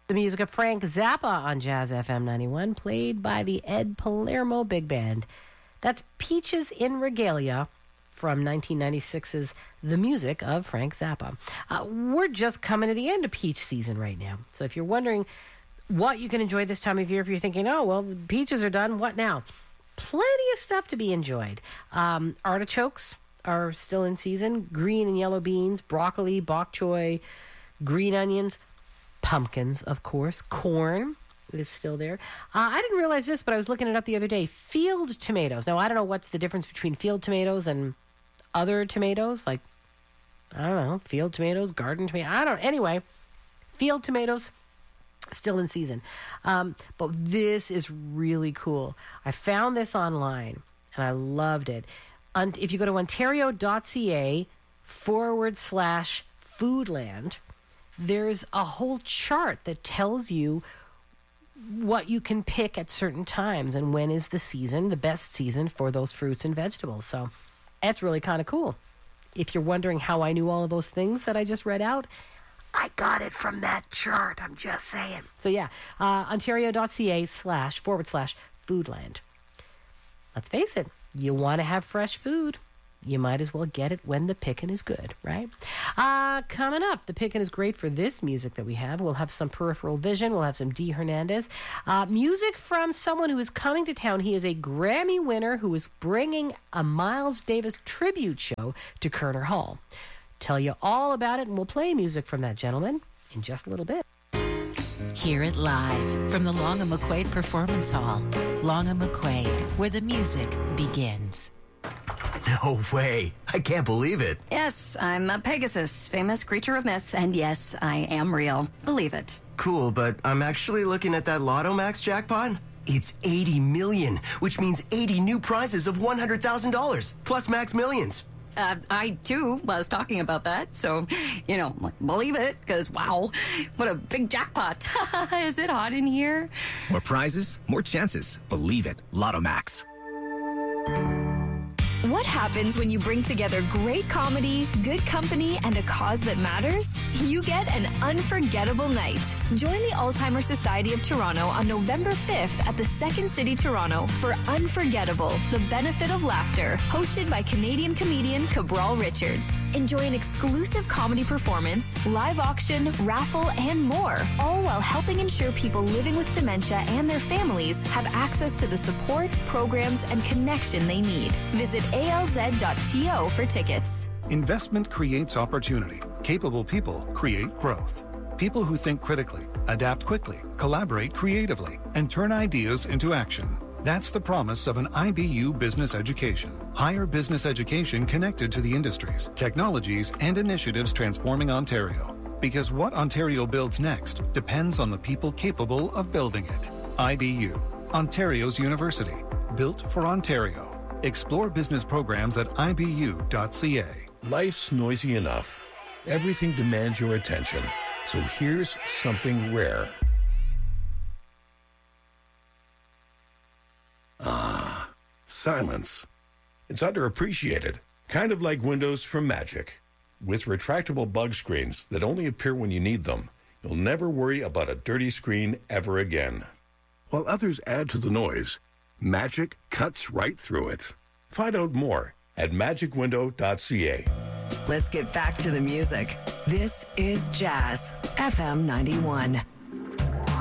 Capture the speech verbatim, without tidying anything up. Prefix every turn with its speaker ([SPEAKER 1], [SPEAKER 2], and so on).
[SPEAKER 1] The music of Frank Zappa on Jazz F M ninety-one, played by the Ed Palermo Big Band. That's Peaches in Regalia from nineteen ninety-six's The Music of Frank Zappa. Uh, we're just coming to the end of peach season right now. So if you're wondering what you can enjoy this time of year, if you're thinking, oh, well, the peaches are done, what now? Plenty of stuff to be enjoyed. Um, artichokes are still in season, green and yellow beans, broccoli, bok choy, green onions, pumpkins, of course, corn is still there. Uh, I didn't realize this, but I was looking it up the other day. Field tomatoes. Now, I don't know what's the difference between field tomatoes and other tomatoes, like, I don't know, field tomatoes, garden tomatoes, I don't know. Anyway, field tomatoes, still in season. Um, but this is really cool. I found this online, and I loved it. And if you go to ontario.ca forward slash foodland, there's a whole chart that tells you what you can pick at certain times and when is the season, the best season for those fruits and vegetables. So that's really kind of cool. If you're wondering how I knew all of those things that I just read out, I got it from that chart. I'm just saying. So yeah, uh, ontario.ca slash forward slash foodland. Let's face it, you want to have fresh food. You might as well get it when the picking is good, right? Uh, coming up, the picking is great for this music that we have. We'll have some Peripheral Vision. We'll have some Dee Hernandez. Uh, music from someone who is coming to town. He is a Grammy winner who is bringing a Miles Davis tribute show to Kerner Hall. Tell you all about it, and we'll play music from that gentleman in just a little bit.
[SPEAKER 2] Hear it live from the Long and McQuaid Performance Hall. Long and McQuaid, where the music begins.
[SPEAKER 3] No way. I can't believe it.
[SPEAKER 4] Yes, I'm a Pegasus, famous creature of myth, and yes, I am real. Believe it.
[SPEAKER 3] Cool, but I'm actually looking at that Lotto Max jackpot. It's eighty million, which means eighty new prizes of one hundred thousand dollars, plus Max Millions.
[SPEAKER 4] Uh, I, too, was talking about that, so, you know, believe it, because, wow, what a big jackpot. Is it hot in here?
[SPEAKER 5] More prizes, more chances. Believe it. Lotto Max.
[SPEAKER 6] What happens when you bring together great comedy, good company, and a cause that matters? You get an unforgettable night. Join the Alzheimer's Society of Toronto on November fifth at the Second City Toronto for Unforgettable, The Benefit of Laughter, hosted by Canadian comedian Cabral Richards. Enjoy an exclusive comedy performance, live auction, raffle, and more, all while helping ensure people living with dementia and their families have access to the support, programs, and connection they need. Visit A L Z dot T O for tickets.
[SPEAKER 7] Investment creates opportunity. Capable people create growth. People who think critically, adapt quickly, collaborate creatively, and turn ideas into action. That's the promise of an I B U business education. Higher business education connected to the industries, technologies, and initiatives transforming Ontario. Because what Ontario builds next depends on the people capable of building it. I B U, Ontario's university, built for Ontario. Explore business programs at I B U dot C A.
[SPEAKER 8] Life's noisy enough. Everything demands your attention. So here's something rare. Ah, silence. It's underappreciated. Kind of like Windows from Magic. With retractable bug screens that only appear when you need them, you'll never worry about a dirty screen ever again. While others add to the noise, Magic cuts right through it. Find out more at magic window dot C A.
[SPEAKER 2] Let's get back to the music. This is Jazz F M ninety-one.